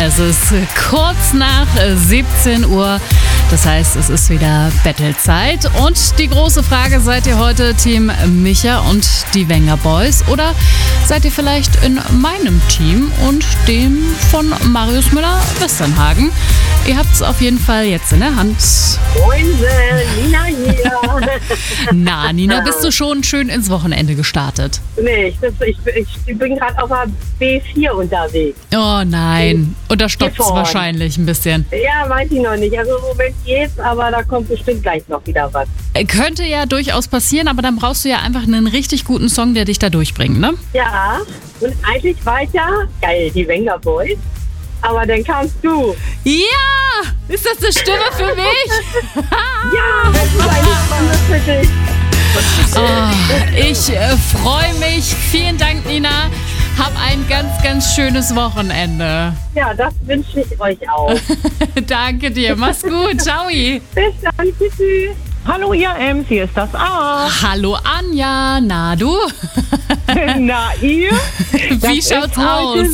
Es ist kurz nach 17 Uhr. Das heißt, es ist wieder Battle-Zeit. Und die große Frage, seid ihr heute Team Micha und die Wenger Boys oder seid ihr vielleicht in meinem Team und dem von Marius Müller-Westernhagen? Ihr habt es auf jeden Fall jetzt in der Hand. Moinse, Nina hier. Na, Nina, bist du schon schön ins Wochenende gestartet? Nee, ich bin gerade auf der B4 unterwegs. Oh nein, und da stoppt es wahrscheinlich ein bisschen. Ja, weiß ich noch nicht. Also im Moment geht's, aber da kommt bestimmt gleich noch wieder was. Könnte ja durchaus passieren, aber dann brauchst du ja einfach einen richtig guten Song, der dich da durchbringt, ne? Ja, und eigentlich war ich ja, geil, die Wenger Boys. Aber dann kamst du. Ja! Ist das eine Stimme für mich? Ja, das ist eine Stimme für dich. Oh, ich freue mich. Vielen Dank, Nina. Hab ein ganz, ganz schönes Wochenende. Ja, das wünsche ich euch auch. Danke dir. Mach's gut. Ciao. Bis dann. Tschüssi. Hallo ihr Ems, hier ist das A. Hallo Anja. Na du? Na ihr? Wie schaut's aus?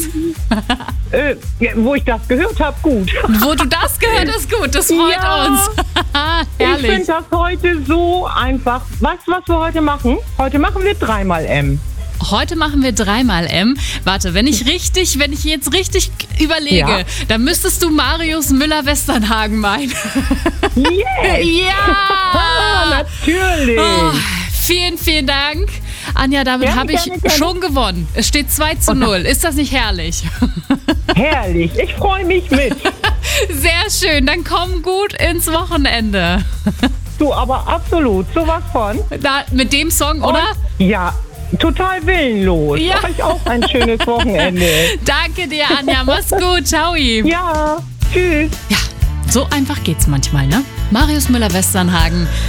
Wo ich das gehört habe, gut. Wo du das gehört hast, gut. Das freut uns. Ich Herrlich. finde das heute so einfach. Weißt du, was wir heute machen? Heute machen wir 3-mal M. Heute machen wir 3-mal M. Warte, wenn ich jetzt richtig überlege, dann müsstest du Marius Müller-Westernhagen meinen. Yes. Ja! Natürlich. Oh, vielen, vielen Dank. Anja, damit habe ich schon gewonnen. Es steht 2:0. Ist das nicht herrlich? Herrlich. Ich freue mich mit. Sehr schön. Dann komm gut ins Wochenende. Du, aber absolut. Sowas von. Da, mit dem Song, oder? Ja. Total willenlos. Ja. Euch auch ein schönes Wochenende. Danke dir, Anja. Mach's gut. Ciao. Ja. Tschüss. Ja, so einfach geht's manchmal, ne? Marius Müller-Westernhagen